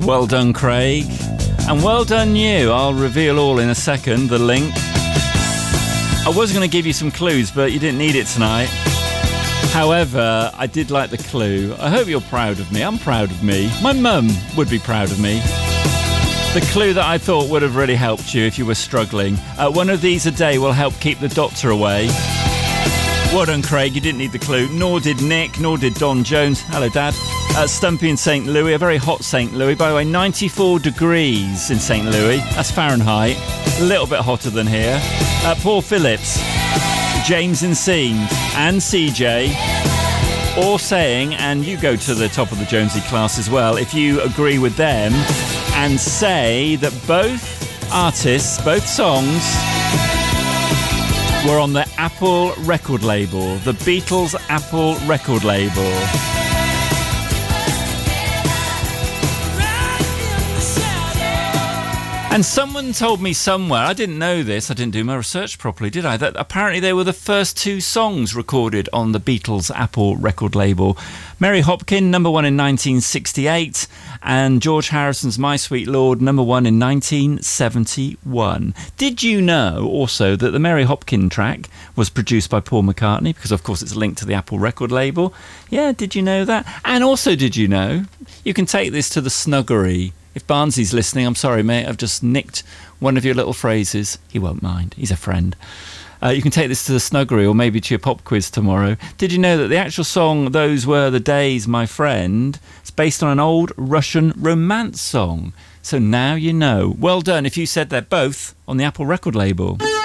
Well done, Craig. And well done you. I'll reveal all in a second, the link. I was going to give you some clues, but you didn't need it tonight. However, I did like the clue. I hope you're proud of me. I'm proud of me. My mum would be proud of me. The clue that I thought would have really helped you if you were struggling. One of these a day will help keep the doctor away. Well done, Craig. You didn't need the clue. Nor did Nick, nor did Don Jones. Hello, Dad. Stumpy in St. Louis, a very hot St. Louis. By the way, 94 degrees in St. Louis. That's Fahrenheit. A little bit hotter than here. Paul Phillips, James in Scene, and CJ, all saying, and you go to the top of the Jonesy class as well, if you agree with them and say that both artists, both songs, were on the Apple record label, the Beatles Apple record label. And someone told me somewhere, I didn't know this, I didn't do my research properly, did I? That apparently they were the first two songs recorded on the Beatles Apple record label. Mary Hopkin, number one in 1968, and George Harrison's My Sweet Lord, number one in 1971. Did you know also that the Mary Hopkin track was produced by Paul McCartney? Because of course it's linked to the Apple record label. Yeah, did you know that? And also, did you know, you can take this to the snuggery. If Barnsley's listening, I'm sorry, mate, I've just nicked one of your little phrases. He won't mind. He's a friend. You can take this to the snuggery or maybe to your pop quiz tomorrow. Did you know that the actual song, Those Were the Days, My Friend, is based on an old Russian romance song? So now you know. Well done if you said they're both on the Apple record label.